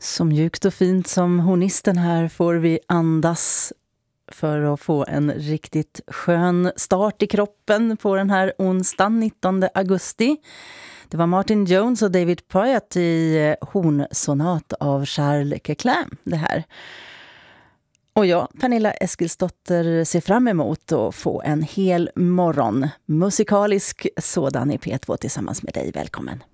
Så mjukt och fint som hornisten här får vi andas för att få en riktigt skön start i kroppen på den här onsdagen 19 augusti. Det var Martin Jones och David Pyatt i hornsonat av Charles Leclerc det här. Och jag, Pernilla Eskilsdotter, ser fram emot att få en hel morgon musikalisk sådan i P2 tillsammans med dig. Välkommen!